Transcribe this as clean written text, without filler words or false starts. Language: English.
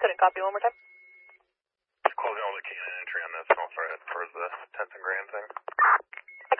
Couldn't copy one more time. Just closing all the canine entry on this for the 10th and Grand thing.